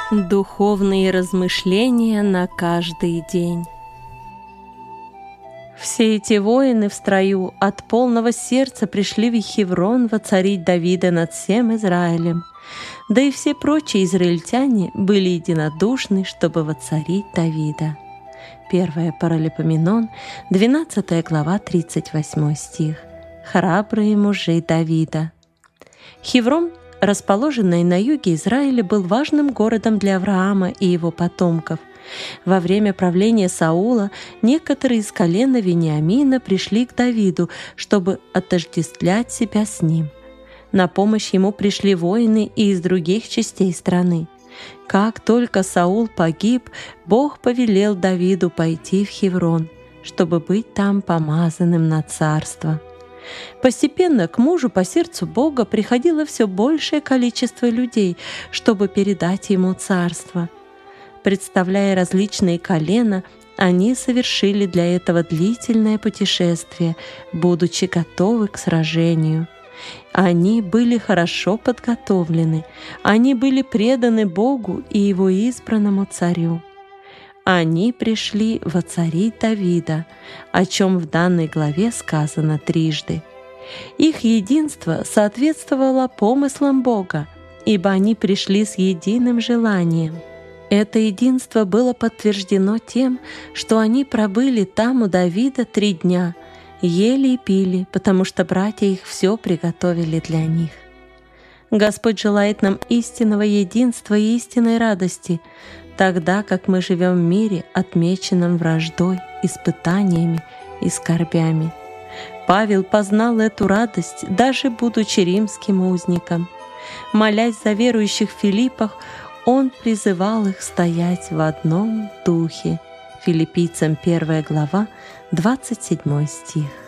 Духовные размышления на каждый день. Все эти воины в строю от полного сердца пришли в Хеврон воцарить Давида над всем Израилем. Да и все прочие израильтяне были единодушны, чтобы воцарить Давида. 1 Паралипоменон, 12 глава, 38 стих. Храбрые мужи Давида. Хеврон, расположенный на юге Израиля, был важным городом для Авраама и его потомков. Во время правления Саула некоторые из колена Вениамина пришли к Давиду, чтобы отождествлять себя с ним. На помощь ему пришли воины и из других частей страны. Как только Саул погиб, Бог повелел Давиду пойти в Хеврон, чтобы быть там помазанным на царство. Постепенно к мужу по сердцу Бога приходило все большее количество людей, чтобы передать ему царство. Представляя различные колена, они совершили для этого длительное путешествие, будучи готовы к сражению. Они были хорошо подготовлены, они были преданы Богу и Его избранному царю. Они пришли воцарить Давида, о чем в данной главе сказано трижды. Их единство соответствовало помыслам Бога, ибо они пришли с единым желанием. Это единство было подтверждено тем, что они пробыли там у Давида 3 дня, ели и пили, потому что братья их все приготовили для них. Господь желает нам истинного единства и истинной радости, тогда как мы живем в мире, отмеченном враждой, испытаниями и скорбями. Павел познал эту радость, даже будучи римским узником. Молясь за верующих в Филиппах, он призывал их стоять в одном духе. Филиппийцам 1 глава, 27 стих.